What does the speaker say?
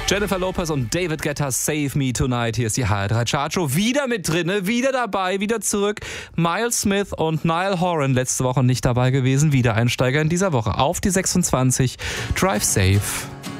Jennifer Lopez und David Guetta, Save Me Tonight. Hier ist die HR3 Chartshow. Wieder mit drinne, wieder dabei, wieder zurück. Miles Smith und Niall Horan letzte Woche nicht dabei gewesen. Wiedereinsteiger in dieser Woche. Auf die 26. Drive Safe.